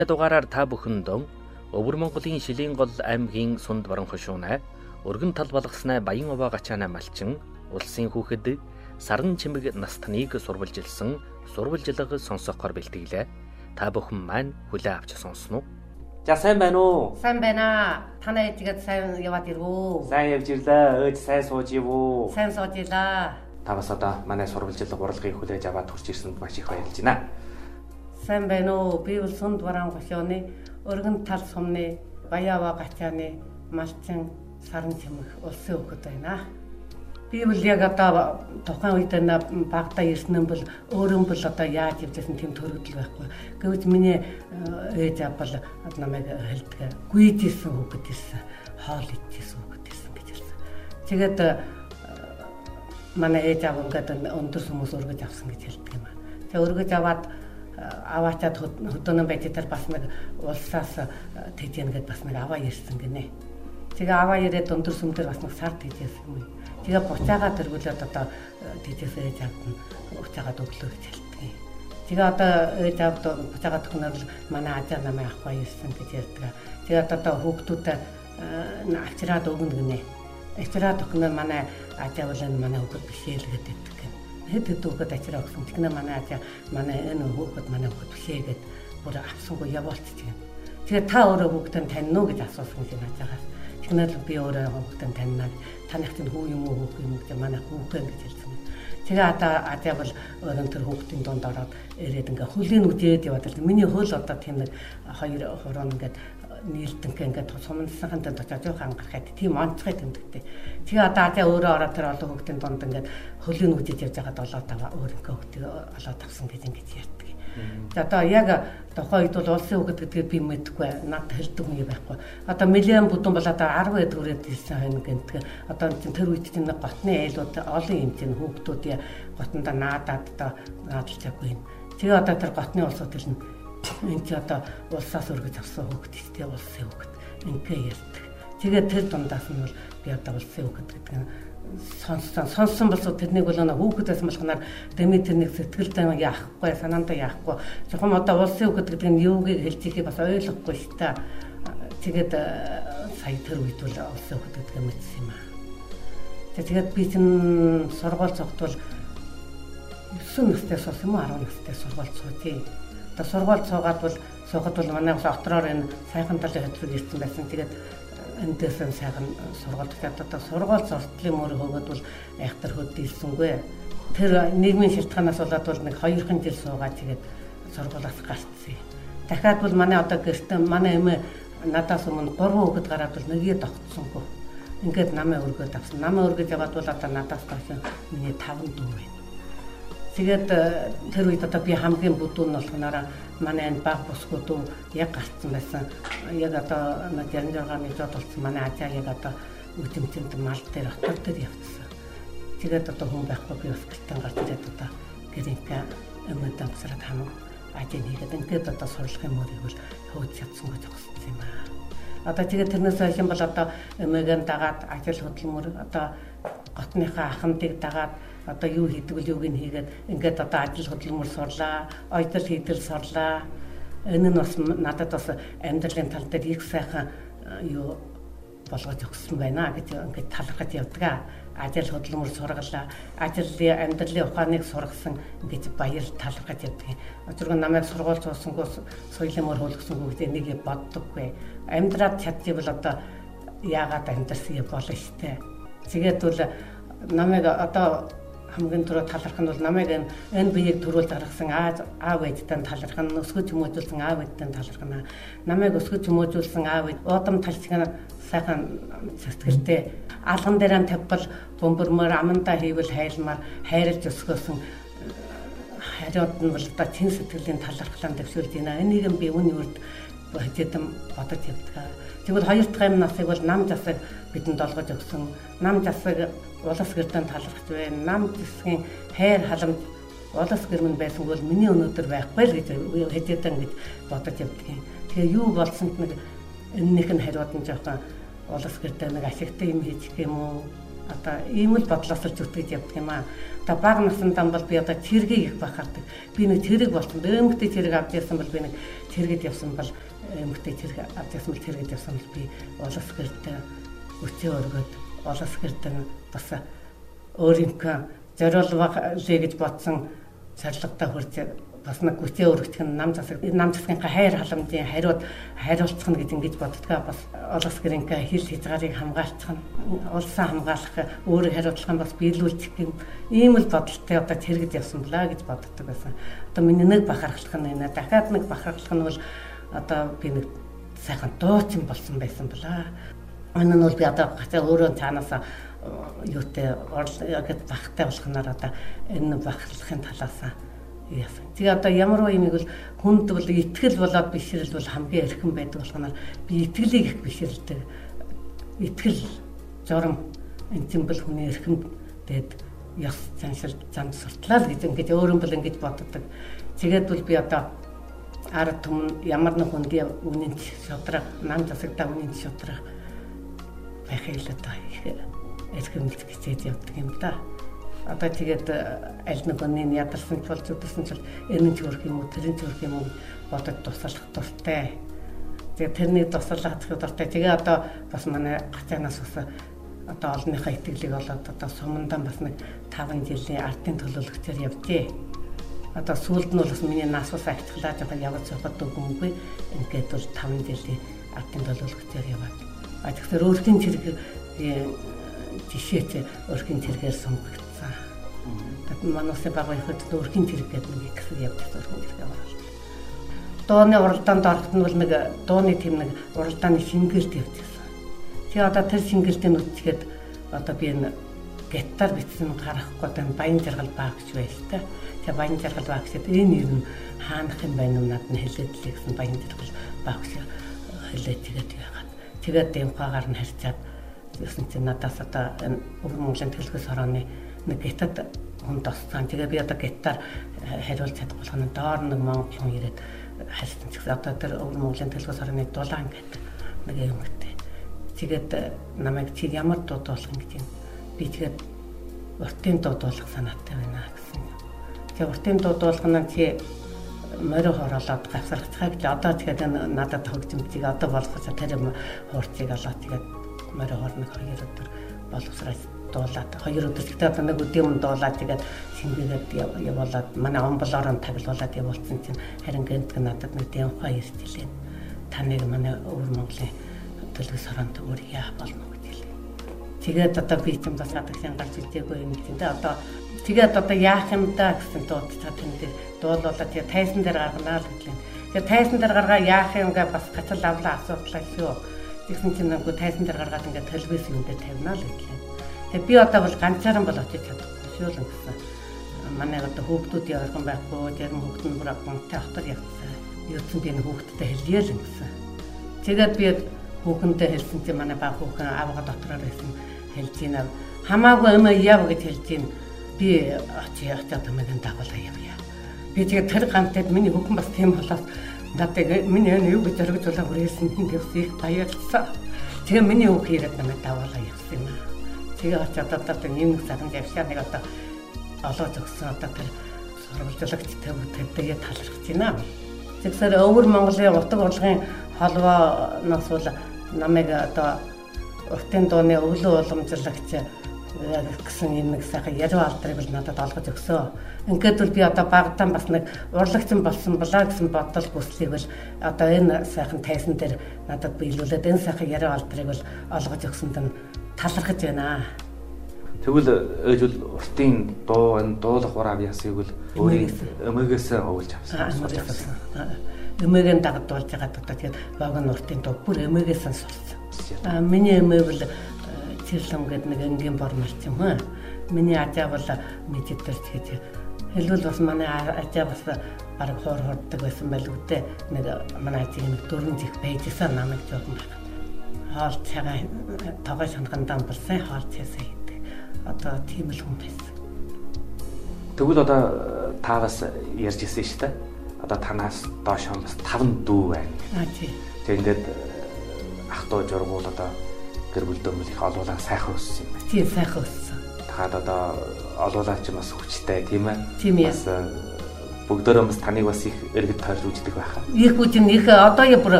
Дугаараар та бүхэндээ Өвөр Монголын Шилийн гол аймгийн Сунд Баран хошуунай өргөн тал балгаснай Баян Овоо Гачаанай малчин улсын хүүхэд Саран Чимэг настаныг сурвалжилсан сурвалжилга сонсохоор бэлтгэлээ. Та бүхэн маань хүлээ авч сонсноо. За сайн байна уу? Сайн байна. Танай ээжгээд сайн яваад ирвөө. Сайн явж ирлээ. Ээж сайн сууж ивүү. Сайн сууж илаа. Та бас одоо манай сурвалжилга уралгыг хүлээж аваад хүрч ирсэнд маш их баярлж байна. Сайн байна уу? Би бол Сунд Баран хошууны өргөн тал сумны Баян Овоо Гачааны малчин Саран Чимэг улсын хүүхэд байна. Би бол яг одоо тухайн үед багтаа ирсэн бол өөрөө бол одоо яаж явжсэн тийм төрөгдөл байхгүй. Гэвч миний ээж аав бол намайг хэлдэг. Гүйжсэн хүүхэд ирсэн, хоол идчихсэн хүүхэд ирсэн гэж ирсэн. Тэгээд манай ээж аав ингээд өндөр хүмүүс өргөж авсан гэж хэлдэг юм аа. Тэгээд өргөж аваад аваачаад хөдөөнөө байжтал бас нэг улсаас тэжээн гэдээ бас нэг аваа ирсэн гинэ. Тэгээ аваа ирээд өндөр сүмдэр бас нэг сар тэжээсэн юм. Тэгээ буцаагаад тэргүүлээд одоо тэжээсээ ээж аавд нь буцаагаад өглөө гэж хэлдэг. Тэгээ одоо ээж аавд буцаагаад өгнөр манай ажаа намайг авахгүй ирсэн гэж ярьдаг. Тэгээ одоо хүүхдүүдэд авчираад өгнө гинэ. Авчираад өгнөр манай ажаа бол энэ манай хүүхэд биш ээ л гэдэг. Хэд хүүхэд авчираа өгсөн. Тэгнэ манай ажаа манай энэ хүүхэд манай хүүхэд биш ээ гэд бүр авсангүй явуулчихсан. Тэгээ та өөрөө хүүхдэн таньна уу гэж асуусан гэж ажаагаас. Тэгнэл би өөрөө хүүхдэн таньна. Таних чинь хүү юм уу хүү юм гэж манай хүүхэн гэж хэлсэн. Тэгээ одоо ажаа бол өөрөө тэр хүүхдийн донд ороод ирээд ингээ хөлийн үдээд яваад л миний хөл одоо тийм нэг 2 хуран ингээд нийлдэнх ингээд сумнасынханд очиж жоохон ангарахад тийм онцгой тэмдэгтэй. Тэгээ одоо ажаа өөрөө ороод тэр олон хүүхдийн донд ингээд хөлийн үдээд явж байгаад олоод аваа өөрийнхөө хүүхдийг олоод авсан гэж ингэж ярьдаг. За одоо яг тухайн үед бол улсын хүүхэд гэдгийг би мэдэхгүй надад хэлдэг хүн байхгүй. Одоо миллион бүдүүн бол одоо 10 эдгүүрээд ирсэн хань гэнтгэ. Одоо тэр үед чинь готны айлууд олон юм чинь хүүхдүүд готондоо наадаад одоо наадалчаагүй юм. Тэгээ одоо тэр готны улсууд л энэ чи одоо улсаас өргөж авсан хүүхэд ихтэй улсын хүүхэд ингээ ярьдаг. Тэгээ тэр дундаас нь бол би одоо улсын хүүхэд гэдэг нь сонссон болсоо тэрнийг бол хүүхдээс малхнаар дэмий тэрнийг сэтгэлдээ яахгүй санаандаа яахгүй зөвхөн одоо улсын хүүхэд гэдэг нь юугийг хэлж ихийг бас ойлгохгүй шүү дээ. Тэгээд сая тэр үед бол улсын хүүхэд гэдэг юм мэдсэн юм аа. Тэгээд би чинь сургууль цогтвол 9 настайс болсон юм уу 10 настай сургууль цогтий. Одоо сургууль цогод бол манай отроор энэ сайхан талын хөтрөг ирсэн байсан. Тэгээд эндээсэн сайхан сургуульд одоо сургууль зурдлын мөр хөгөөд бол айхтар хөдөлсөнгүй. Тэр нийгмийн шалтгаанаас болоод бол нэг 2 жил суугаад тэгээд сургуулиас гарцсан. Дахиад бол манай одоо гэртээ манай эмээ надаас өмнө 3 хүүхэд гараад бол нэгээ тогтсонгүй. Ингээд намайг өргөд авсан. Намайг өргөж яваад бол одоо надаас хойш миний 5 дүү байна. Тэгээд тэр үед одоо би хамгийн бүдүүн нь болохоор манай энэ баг бусгууд яг гарцсан байсан. Яг одоо 66-ны жод болсон манай ажаа яг одоо үтэмцэнд мал дээр отор дээр явцсан. Тэгээд одоо хүн байхгүй би бас гэртээ гарч ирээд одоо гэрийнхээ өмнөд амсраад хамаг ажил хийгээд ингээд одоо сурлагын мөрийг бол хөөж чадсангүй зогссон юм аа. Одоо тэгээд тэрнээс хойш бол одоо эмээгээр дагаад ажил хөдөлмөр одоо готныхаа ахмадыг дагаад одоо юу хийдэг вэ юуг нь хийгээд ингээд одоо ажил хөдөлмөр сурлаа, ойдол хийдэл сурлаа. Энэ нь бас надад бас амьдралын тал дээр их сайхан юу болгож өгсөн байна гэж ингээд талархаж явдаг. Ажил хөдөлмөр сургалаа, ажлын амьдралын ухааныг сургасан ингэж баяр талархаж явдаг. Өчигдөр намайг сургууль цуусангүй соёлын мөр хөлгсөнгөө гэдэг нэг боддоггүй. Амьдраад чадчихвал одоо яагаад амьдрсан юм болно штэ. Тэгээд бол намайг одоо хамгийн түрүү таларх нь бол намайг энэ биеийг төрүүлж гаргасан аав ээжтэй таларх нь өсгөж хүмүүжүүлсэн аав ээжтэй таларх нь намайг өсгөж хүмүүжүүлсэн аав ээж удам талчгын сайхан сэтгэлтэй алган дээр тавьбал бөмбөрмөр амандаа хийвэл хайлмаар хайрлж өсгөөсөн хариуд нь бол одоо чин сэтгэлийн талархлаа дэвшүүлж байна. Энийг би үний үрд хэдэн бодож явдаг. Тэгвэл 2 дахь насыг бол нам засаг бидэнд олгож өгсөн. Нам засаг улас гэрдэн талархаж байна. Нам засгийн хайр халамж улас гэрмэн байсан бол миний өнөөдөр байхгүй л гэж хэдэн гэж бодож явдаг. Тэгээ юу болсонд нэг энэнийх нь хариуд нь жоохон улас гэрдээ нэг ашигтай юм хийчих юм уу? Одоо ийм л бодлоос л зүтгэж явдаг юм аа. Одоо бага насндаа бол би одоо цэргийг их бахардаг. Би нэг цэрэг болсон. Өөмгтэй цэрэг авч ирсэн бол би нэг тэргэд явсан бол эмэгтэй тэрэг авч явсан бол тэргэд явсан бол би улс гэрдээ үчээ өргөд улс гэрдээ бас өөрийнхөө зориулбаг лээ гэж бодсон зорилготой хүрч бас нэг үчээ өргөх нь нам засгийн хайр халамжийн хариуцах нь гэж ингэж боддгаа бас улс гэрийнхээ хил хязгаарыг хамгаалах нь улсаа хамгаалах өөрийн хариуцлагыг бас биелүүлчих юм ийм л бодолтой одоо тэргэд явсан блаа гэж боддог байсан. Одоо миний нэг бахархлах нь энэ дахиад нэг бахархлах нь бол одоо би нэг сайхан дуучин болсон байсан блаа. Энэ нь бол би одоо гацаа өөрөө цаанаас юутай орлогод багтай болохноор одоо энэ бахархлахын талаас яасан. Тэгээ одоо ямар үеийг бол хүнд бол итгэл болоод бишрэл бол хамгийн эрхэм байдаг болохоор би итгэлийг их бишрэлдэг. Итгэл журам энтэн бол хүний эрхэм дээд яс заншил зам суртлаа л гэж ингэж өөрөө бол ингэж боддог. Тэгээд бол би одоо ард түмэн ямар нэг хүндийн үнийн шудраг нам засагдаа үнийн шудраг байхыг л одоо эрхэмлэх хичээж явдаг юм да. Одоо тэгээд аль нэг өнийн ядарсан ч бол зүдсэн ч энэ ч өрх юм уу тэрэн ч өрх юм уу бодод туслах дуртай. Тэгээд тэрний туслах дуртай. Тэгээ одоо бас манай гацаанаас бас одоо олонныхаа итгэлийг олоод одоо сумандан бас нэг 5 жилийн ардын төлөөлөгчөөр явжээ. Одоо сүүлд нь бол бас миний нас ус ахиглаа жоохон явж явахад үгүй. Ингээд бол 5 жилийн ардын төлөөлөгчөөр яваад. Тэгэхээр өөрхийн зэрэг жишээч өөрхийн зэрэгээр сонгогдсон. Тэгээд манайсаа баг байхад өөрхийн зэрэг гэдэг нэг хэсэг явдаг өөрхийн зэрэг яваад. Дууны уралдаанд ороход нь бол нэг дууны тэм нэг уралдааны шингэлт явчихсан. Тэгээ одоо тэр шингэлтийн үтчихэд одоо би энэ гитар бичсэн гарахгүй одоо баян жаргал багч байстай. Тэгээ баян жаргал багчд энэ ер нь хаанах юм байна уу надад нь хэлээд л гэсэн баян жаргал багч хэлээд тэгээд яагаад. Тэгээд дэмхаагаар нь харьцаад гэсэн чинь надаас одоо энэ Өвөр Монголын төлөвлөгөөс хорооны нэг гитад хүн тосцсон. Тэгээ би одоо гитар хариулж чадахгүй болохоор доор нэг монгол хүн ирээд харьцсан ч гэсэн одоо тэр Өвөр Монголын төлөвлөгөөс хорооны дулаан гэдэг нэг юм өгтэй. Тэгээд намайг чи ямар дуу болох юм гэж би тэгээд уртын дуу болох санаатай байна гэсэн. Тэгээ уртын дуу болох нь чи морио хороолоод гавсарцгаа гэж одоо тэгээд надад хөгжимчийг одоо болгож тэр хуурцыг олоод тэгээд морио хорног 2 өдөр боловсрал дуулаад 2 өдөр гэдэг одоо нэг өдөр өмнө дуулаад тэгээд шингээгээд явуулаад манай онболоор нь таглуулаад явуулсан чинь харин гэнтг надад нэг дэмхаа ирсэлээ. Таныг манай Өвөр Монголын төлөвлөгөөс хороонд өргөе болно гэж хэлээ. Тэгээд одоо би ч юм бас гадагшаа гарч ирдэггүй юм чинь одоо тэгээд одоо яах юм да гэсэн дуудаад тань дээр дуулуулаад тэгээд тайсан дээр гарганаа л гэрлээ. Тэгээд тайсан дээр гаргаа яах юм гэ бас гацал авлаа асуудлаа шүү. Тэгсэн чинь нөгөө тайсан дээр гаргаад ингээд төлөвөөс юм дээр тавина л гэрлээ. Тэгээд би одоо бол ганцаараа бол очиж чадахгүй шүү л гэсэн. Манай одоо хүүхдүүд явархан байхгүй, тэр хүүхдэн бүр гонтой ахтар явцсан. Юуцсан би энэ хүүхдтэй хэлье л гэсэн. Тэгээд би хүүхэндээ хэлсэн чинь манай баг хүүхэн авгаа дотроор байсан хэлж ийна. Хамаагүй юм яав гэж хэлж ийна. Би очиж тамагийн дагуулаа явъя. Би тэгээд тэр гантад миний хүүхэн бас тийм болоод надад миний юу гэж зоригжуулаа хүрээсэн гэсэн их баярлсан. Тэгээ миний хүүхэн ирээд намайг дагуулаа явсан юм аа. Тэгээ очиод одоо нэг цагаан явшаа нэг одоо олоод өгсөн одоо тэр сурвалжлагчтай бүтэдгээ талархаж байна. Тэгэхээр Өвөр Монголын утга урлагийн холбооноос бол намайг одоо уртын дууны өвлөө уламжлагч гэсэн юм нэг сайхан яриу алдрыг бол надад олгож өгсөн. Ингээд бол би одоо багтаан бас нэг урлагчин болсон болоо гэсэн бодол хүслийг бол одоо энэ сайхан тайсан дээр надад биелүүлээд энэ сайхан яриу алдрыг бол олгож өгсөнд нь талархаж байна. Тэгвэл ээж бол уртын дуу энэ дуулах ур авьяасыг бол өөрийн өмгөөс овлж авсан. Өмгөөнд дагдуулж байгаа одоо тэгээд баг нь уртын дуу бүр өмгөөс нь сурсан. Миний өмөө бол Чирлэн гэдэг нэг энгийн бормалч юм хаа. Миний ажаа бол мэддэрч гэж хэлбэл бас манай ажаа бас бараг хордог байсан байл үдэ. Нэг манай ажиг нэг 4 жих байжсан намайг жоохон байна. Хоол цагаан тогоо шанхандаа болсон хоол цэсээ хийдэг. Одоо тийм л хүн байсан. Тэгвэл одоо та бас ярьж ирсэн шүү дээ. Одоо танаас доош бас 5 дүү байна. Тий. Тэг ингээд ах トゥ жургуул одоо гэр бүлдөө их олуулаа сайхан өссөн юм байна. Тийм сайхан өссөн. Дахад одоо олуулаа ч бас хүчтэй тийм ээ. Тийм ээ. Бас бүгдөө бас таныг бас их эргэж тойрж үздэг байхаа. Их үжин их одоо бүр